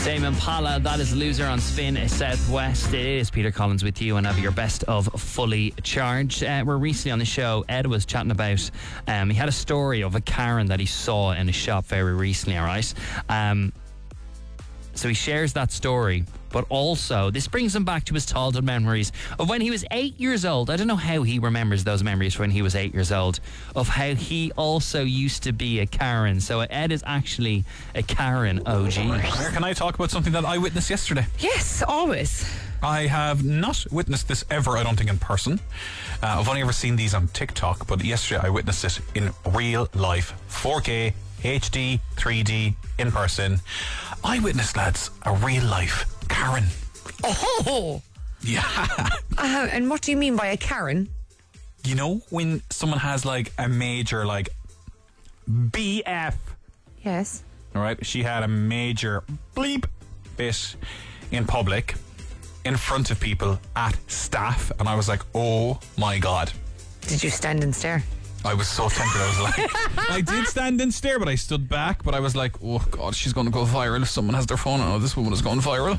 Tame Impala, that is Loser on Spin Southwest. It is Peter Collins with you and have your best of Fully Charged. We're recently on the show, Ed was chatting about, he had a story of a Karen that he saw in a shop very recently, alright? So he shares that story, but also this brings him back to his childhood memories of when he was 8 years old. I don't know how he remembers those memories when he was 8 years old, of how he also used to be a Karen. So Ed is actually a Karen OG. Can I talk about something that I witnessed yesterday? Yes, always. I have not witnessed this ever, I don't think, in person. I've only ever seen these on TikTok, but yesterday I witnessed it in real life. 4K, HD, 3D, in person. I witnessed, lads, a real life Karen. Oh! Yeah. And what do you mean by a Karen? You know, when someone has like a major like BF. Yes. Alright, she had a major bleep bit in public, in front of people, at staff, and I was like, oh my god. Did you stand and stare? I was so tempted. I was like, I did stand and stare, but I stood back. But I was like, oh god, she's going to go viral if someone has their phone. Oh, this woman is going viral.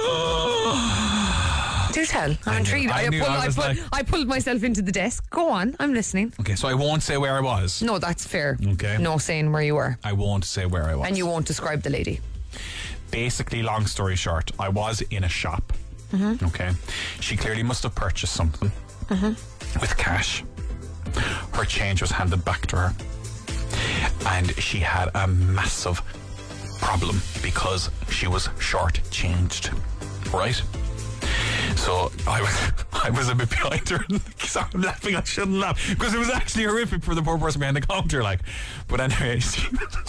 Do tell. I'm intrigued. I pulled myself into the desk. Go on, I'm listening. Okay, so I won't say where I was. No, that's fair. Okay. No saying where you were. I won't say where I was. And you won't describe the lady. Basically, long story short, I was in a shop. Mm-hmm. Okay. She clearly must have purchased something with cash. Her change was handed back to her, and she had a massive problem because she was short-changed, right? So I was a bit behind her. Sorry, I'm laughing. I shouldn't laugh because it was actually horrific for the poor person behind the counter. Like, but anyway, she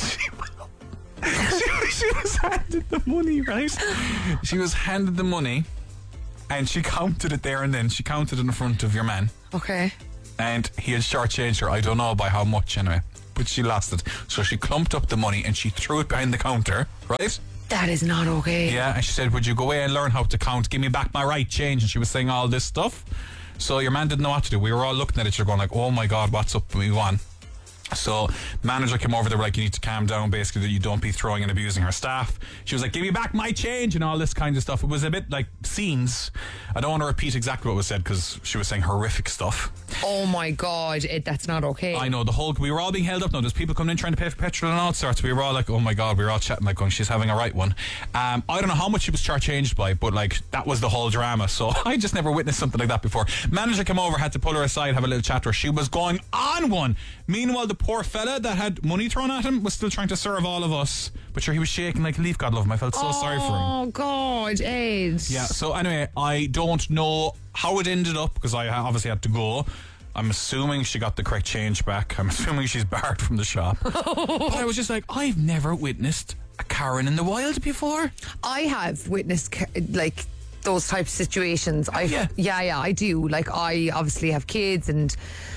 was handed the money, right? She was handed the money, and she counted it there and then. She counted it in front of your man. Okay. And he had shortchanged her, I don't know by how much anyway, but she lost it. So she clumped up the money and she threw it behind the counter, right? That is not okay. Yeah, and she said, would you go away and learn how to count? Give me back my right change. And she was saying all this stuff. So your man didn't know what to do. We were all looking at each other going like, oh my God, what's up? We won. So manager came over, they were like, you need to calm down, basically, that you don't be throwing and abusing her staff. She was like, give me back my change and all this kind of stuff. It was a bit like scenes. I don't want to repeat exactly what was said because she was saying horrific stuff. Oh my God, that's not okay. I know, we were all being held up now. There's people coming in trying to pay for petrol and all sorts. We were all like, oh my God, we were all chatting like going, she's having a right one. I don't know how much she was changed by, but like that was the whole drama. So I just never witnessed something like that before. Manager came over, had to pull her aside, have a little chat with her. She was going on one. Meanwhile, the poor fella that had money thrown at him was still trying to serve all of us. But sure, he was shaking like a leaf, God love him. I felt so sorry for him. Oh God, Ed. Yeah, so anyway, I don't know how it ended up because I obviously had to go. I'm assuming she got the correct change back. I'm assuming she's barred from the shop. But I was just like, I've never witnessed a Karen in the wild before. I have witnessed like those types of situations. Yeah, I do. Like I obviously have kids and,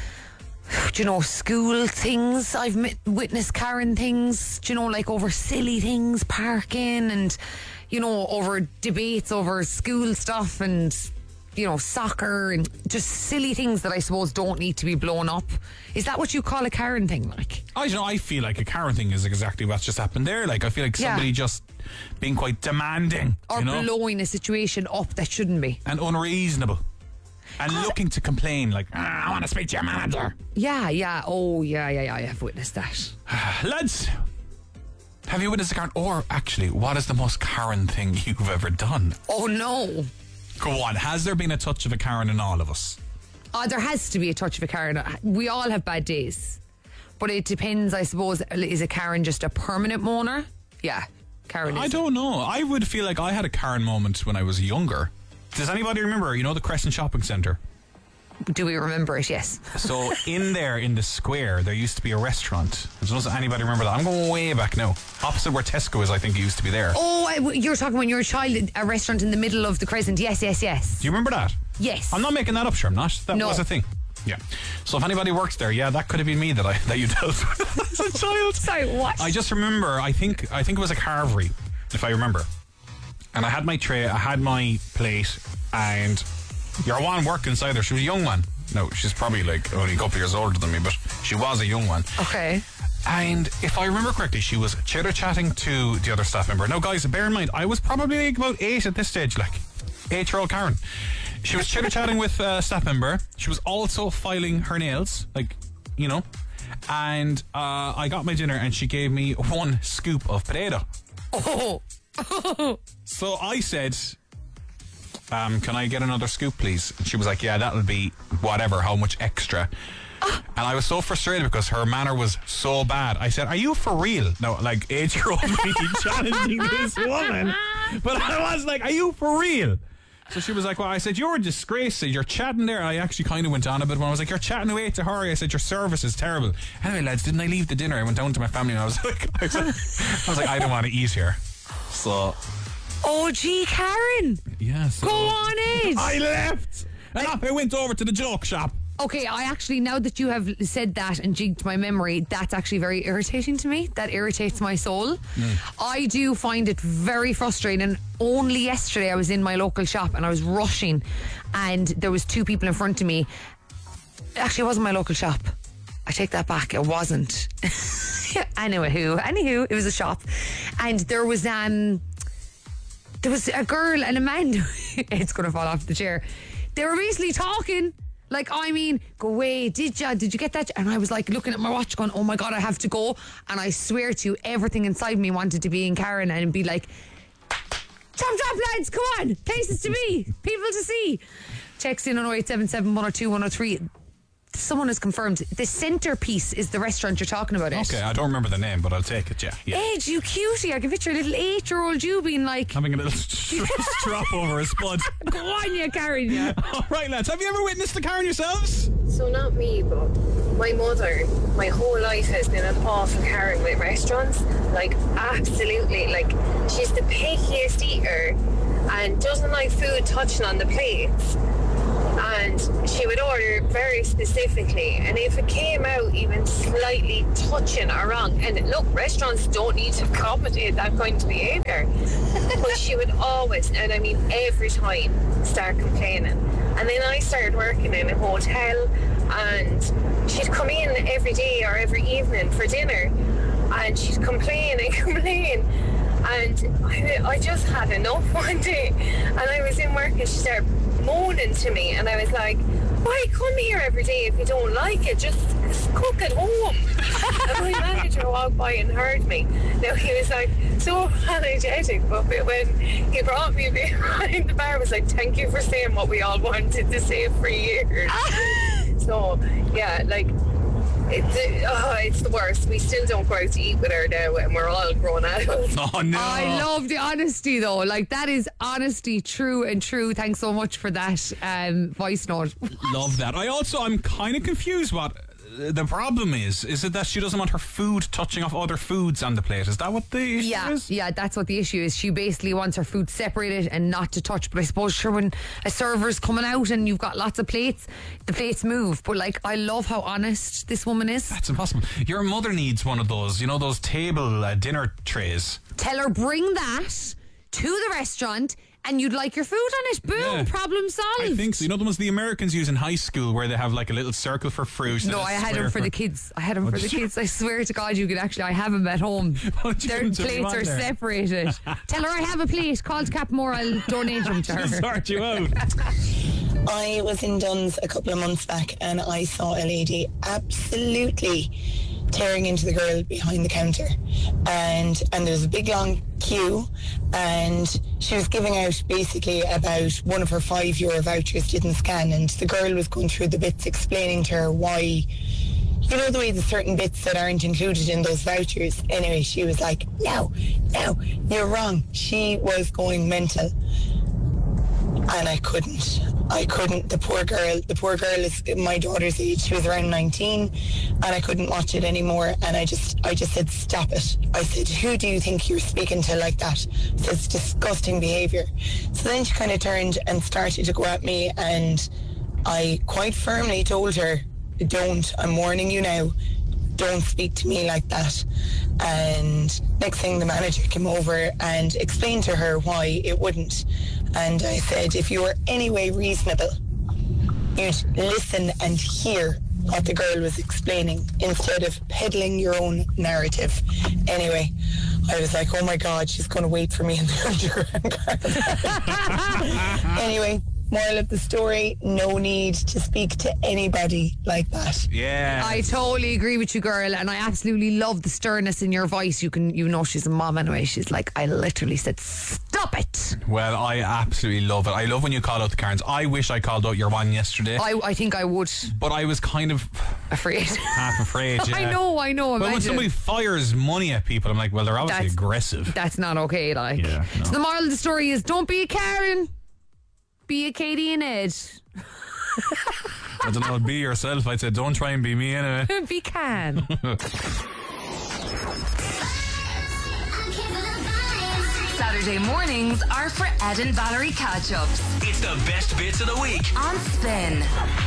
you know, school things. I've witnessed Karen things, you know, like over silly things, parking and, you know, over debates over school stuff and, you know, soccer and just silly things that I suppose don't need to be blown up. Is that what you call a Karen thing? Like, I feel like a Karen thing is exactly what's just happened there. Like, I feel like somebody just being quite demanding. Or blowing a situation up that shouldn't be. And unreasonable. And looking to complain, like, I want to speak to your manager. Yeah. Oh, yeah. I have witnessed that. Lads, have you witnessed a Karen? Or actually, what is the most Karen thing you've ever done? Oh, no. Go on, has there been a touch of a Karen in all of us? There has to be a touch of a Karen. We all have bad days. But it depends, I suppose. Is a Karen just a permanent moaner? Yeah, Karen is. I don't know. I would feel like I had a Karen moment when I was younger. Does anybody remember, the Crescent Shopping Centre? Do we remember it? Yes. So in there, in the square, there used to be a restaurant. Does anybody remember that? I'm going way back now. Opposite where Tesco is, I think it used to be there. Oh, you're talking when you were a child, a restaurant in the middle of the Crescent. Yes. Do you remember that? Yes. I'm not making that up, sure I'm not. That was a thing. Yeah. So if anybody works there, that could have been me that you dealt with as a child. Sorry, what? I just remember, I think it was a carvery, if I remember. And I had my tray, I had my plate, and your one worked inside there. She was a young one. No, she's probably like only a couple of years older than me, but she was a young one. Okay. And if I remember correctly, she was chitter-chatting to the other staff member. Now, guys, bear in mind, I was probably like about 8 at this stage, like 8-year-old Karen. She was chitter-chatting with a staff member. She was also filing her nails, like, you know. And I got my dinner and she gave me 1 scoop of potato. Oh. So I said, can I get another scoop, please? And she was like, yeah, that'll be whatever, how much extra. And I was so frustrated because her manner was so bad. I said, are you for real? No, like 8-year-old me challenging this woman. But I was like, are you for real? So she was like, well, I said, you're a disgrace. You're chatting there. I actually kind of went on a bit when I was like, you're chatting away to her. I said, your service is terrible. Anyway, lads, didn't I leave the dinner? I went down to my family and I was like, I don't want to eat here. So. Oh, gee, Karen. Yeah. So, go on, Ed. I left. And off I went over to the joke shop. Okay, I actually, now that you have said that and jigged my memory, that's actually very irritating to me. That irritates my soul. I do find it very frustrating. Only yesterday I was in my local shop and I was rushing and there was 2 people in front of me. Actually, it wasn't my local shop. I take that back. It wasn't. Anywho, it was a shop. And there was a girl and a man. It's going to fall off the chair. They were basically talking. Like, I mean, go away, did you get that? And I was like looking at my watch going, oh my God, I have to go. And I swear to you, everything inside me wanted to be in Karen and be like, chop, lads, come on, places to be, people to see. Text in on 0877 102 103. Someone has confirmed the Centrepiece is the restaurant you're talking about. Okay, I don't remember the name, but I'll take it. Yeah. Ed, you cutie! I can picture a little 8-year-old you being like having a little strop over a spud. Go on, you Karen. Yeah. All right, lads. Have you ever witnessed the Karen yourselves? So not me, but my mother. My whole life has been an awful Karen with restaurants. Like absolutely, like she's the pickiest eater and doesn't like food touching on the plates. And she would order very specifically, and if it came out even slightly touching or wrong, and look, restaurants don't need to accommodate that kind of behaviour, but she would always, and I mean every time, start complaining. And then I started working in a hotel, and she'd come in every day or every evening for dinner, and she'd complain and complain. And I just had enough one day, and I was in work and she started moaning to me, and I was like, why come here every day if you don't like it? Just cook at home. And my manager walked by and heard me. Now he was like so apologetic, but when he brought me behind the bar, I was like, thank you for saying what we all wanted to say for years. So yeah, like it's the worst. We still don't go out to eat with her now, and we're all grown adults. Oh no! I love the honesty though. Like that is honesty, true and true. Thanks so much for that voice note. Love that. I'm kind of confused what the problem is it that she doesn't want her food touching off other foods on the plate? Is that what the issue is? Yeah, that's what the issue is. She basically wants her food separated and not to touch. But I suppose sure, when a server's coming out and you've got lots of plates, the plates move. But like, I love how honest this woman is. That's impossible. Your mother needs one of those, you know, those table dinner trays. Tell her bring that to the restaurant and you'd like your food on it. Boom, Yeah. problem solved. I think so. You know the ones the Americans use in high school where they have like a little circle for fruit? No, I had them for the kids. I swear to God, you could actually, I have them at home. Their plates are separated. Tell her I have a plate. Call Capmore, I'll donate them to her. Sort you out. I was in Dunn's a couple of months back and I saw a lady absolutely tearing into the girl behind the counter, and there was a big long queue, and she was giving out basically about one of her €5 vouchers didn't scan, and the girl was going through the bits explaining to her why, you know, the way the certain bits that aren't included in those vouchers. Anyway, she was like, no, you're wrong. She was going mental. And I couldn't. The poor girl is my daughter's age. She was around 19, and I couldn't watch it anymore. And I just said, stop it. I said, who do you think you're speaking to like that? I said, it's disgusting behaviour. So then she kind of turned and started to go at me, and I quite firmly told her, I'm warning you now, don't speak to me like that. And next thing, the manager came over and explained to her why it wouldn't. And I said, if you were any way reasonable, you'd listen and hear what the girl was explaining instead of peddling your own narrative. Anyway, I was like, oh my God, she's going to wait for me in the underground. Anyway, moral of the story, no need to speak to anybody like that. Yeah. I totally agree with you, girl, and I absolutely love the sternness in your voice. You know she's a mom anyway. She's like, I literally said, stop it. Well, I absolutely love it. I love when you call out the Karens. I wish I called out your one yesterday. I think I would. But I was kind of afraid. half afraid, yeah. I know. Well, when somebody fires money at people, I'm like, well, they're obviously aggressive. That's not okay, like. Yeah, no. So the moral of the story is, don't be a Karen. Be a Katie and Ed. I don't know, be yourself. I'd say don't try and be me anyway. Be can. Saturday mornings are for Ed and Valerie catch-ups It's the best bits of the week on Spin.